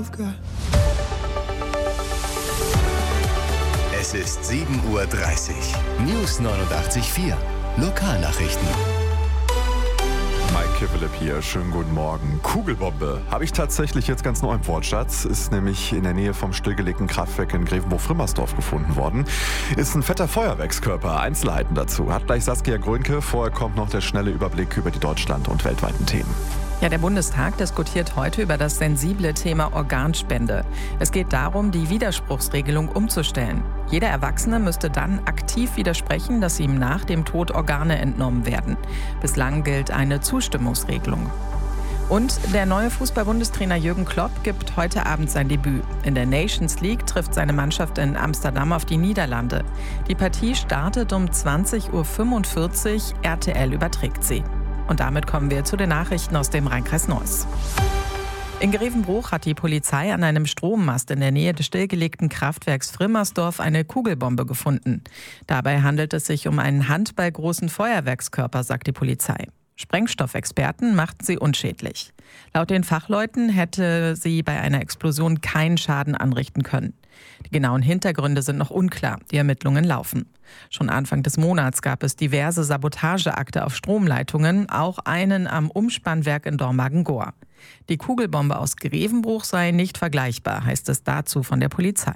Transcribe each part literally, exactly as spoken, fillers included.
Es ist sieben Uhr dreißig. News neunundachtzig Komma vier. Lokalnachrichten. Mike Kivelepp hier, schönen guten Morgen. Kugelbombe habe ich tatsächlich jetzt ganz neu im Wortschatz. Ist nämlich in der Nähe vom stillgelegten Kraftwerk in Grevenbruch-Frimmersdorf gefunden worden. Ist ein fetter Feuerwerkskörper. Einzelheiten dazu hat gleich Saskia Grönke. Vorher kommt noch der schnelle Überblick über die Deutschland- und weltweiten Themen. Ja, der Bundestag diskutiert heute über das sensible Thema Organspende. Es geht darum, die Widerspruchsregelung umzustellen. Jeder Erwachsene müsste dann aktiv widersprechen, dass ihm nach dem Tod Organe entnommen werden. Bislang gilt eine Zustimmungsregelung. Und der neue Fußball-Bundestrainer Jürgen Klopp gibt heute Abend sein Debüt. In der Nations League trifft seine Mannschaft in Amsterdam auf die Niederlande. Die Partie startet um zwanzig Uhr fünfundvierzig. R T L überträgt sie. Und damit kommen wir zu den Nachrichten aus dem Rheinkreis Neuss. In Grevenbruch hat die Polizei an einem Strommast in der Nähe des stillgelegten Kraftwerks Frimmersdorf eine Kugelbombe gefunden. Dabei handelt es sich um einen handballgroßen Feuerwerkskörper, sagt die Polizei. Sprengstoffexperten machten sie unschädlich. Laut den Fachleuten hätte sie bei einer Explosion keinen Schaden anrichten können. Die genauen Hintergründe sind noch unklar, die Ermittlungen laufen. Schon Anfang des Monats gab es diverse Sabotageakte auf Stromleitungen, auch einen am Umspannwerk in Dormagen-Gohr. Die Kugelbombe aus Grevenbruch sei nicht vergleichbar, heißt es dazu von der Polizei.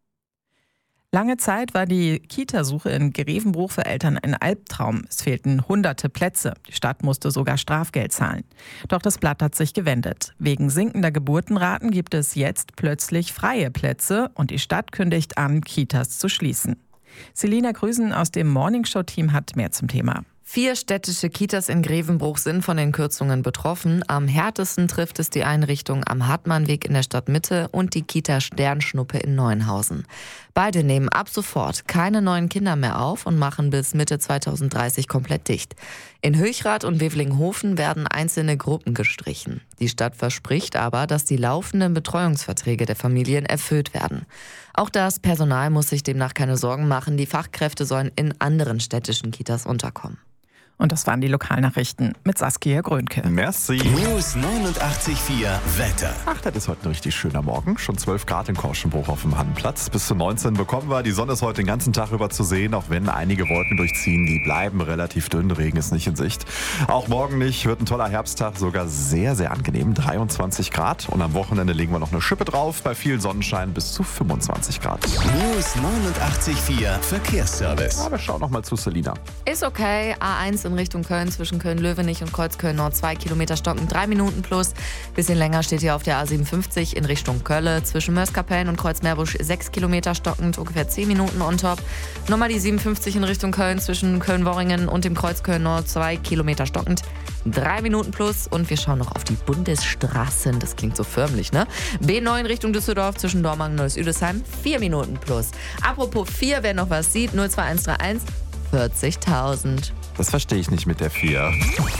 Lange Zeit war die Kitasuche in Grevenbruch für Eltern ein Albtraum. Es fehlten hunderte Plätze. Die Stadt musste sogar Strafgeld zahlen. Doch das Blatt hat sich gewendet. Wegen sinkender Geburtenraten gibt es jetzt plötzlich freie Plätze und die Stadt kündigt an, Kitas zu schließen. Selina Grüßen aus dem Morningshow-Team hat mehr zum Thema. Vier städtische Kitas in Grevenbruch sind von den Kürzungen betroffen. Am härtesten trifft es die Einrichtung am Hartmannweg in der Stadtmitte und die Kita Sternschnuppe in Neuenhausen. Beide nehmen ab sofort keine neuen Kinder mehr auf und machen bis Mitte zweitausenddreißig komplett dicht. In Höchrath und Wevlinghofen werden einzelne Gruppen gestrichen. Die Stadt verspricht aber, dass die laufenden Betreuungsverträge der Familien erfüllt werden. Auch das Personal muss sich demnach keine Sorgen machen. Die Fachkräfte sollen in anderen städtischen Kitas unterkommen. Und das waren die Lokalnachrichten mit Saskia Grönke. Merci. News neunundachtzig Komma vier Wetter. Ach, das ist heute ein richtig schöner Morgen. Schon zwölf Grad in Korschenbruch auf dem Hannenplatz. Bis zu neunzehn bekommen wir. Die Sonne ist heute den ganzen Tag über zu sehen, auch wenn einige Wolken durchziehen. Die bleiben relativ dünn. Regen ist nicht in Sicht. Auch morgen nicht. Wird ein toller Herbsttag. Sogar sehr, sehr angenehm. dreiundzwanzig Grad. Und am Wochenende legen wir noch eine Schippe drauf. Bei viel Sonnenschein bis zu fünfundzwanzig Grad. News neunundachtzig Komma vier Verkehrsservice. Aber schau noch mal zu Selina. Ist okay. A eins in Richtung Köln zwischen Köln-Löwenich und Kreuzköln-Nord zwei Kilometer stockend, drei Minuten plus. Bisschen länger steht hier auf der A siebenundfünfzig in Richtung Kölle zwischen Mörs-Kapellen und Kreuzmeerbusch sechs Kilometer stockend, ungefähr zehn Minuten on top. Nochmal die siebenundfünfzig in Richtung Köln zwischen Köln-Worringen und dem Kreuzköln-Nord zwei Kilometer stockend, drei Minuten plus. Und wir schauen noch auf die Bundesstraßen. Das klingt so förmlich, ne? B neun Richtung Düsseldorf zwischen Dormagen und Neuss-Üdesheim, vier Minuten plus. Apropos vier, wer noch was sieht, null zwei eins drei eins vierzigtausend. Das verstehe ich nicht mit der vier.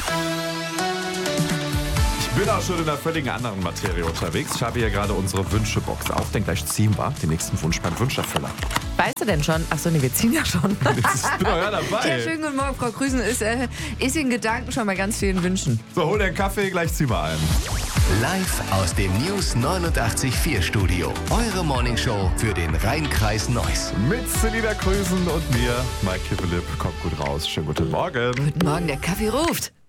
Ich bin auch schon in einer völlig anderen Materie unterwegs. Ich habe hier gerade unsere Wünschebox auf, denn gleich ziehen wir den nächsten Wunsch beim Wünscherfüller. Weißt du denn schon? Achso, nee, wir ziehen ja schon. Ich bin doch ja dabei. Ja, schönen guten Morgen, Frau Grüßen. Ist, äh, ist in Gedanken schon bei ganz vielen Wünschen. So, hol dir einen Kaffee, gleich ziehen wir ein. Live aus dem News neunundachtzig Komma vier Studio. Eure Morningshow für den Rheinkreis Neuss. Mit Selina Grüßen und mir, Mike Kivelepp. Kommt gut raus. Schönen guten Morgen. Guten Morgen, der Kaffee ruft.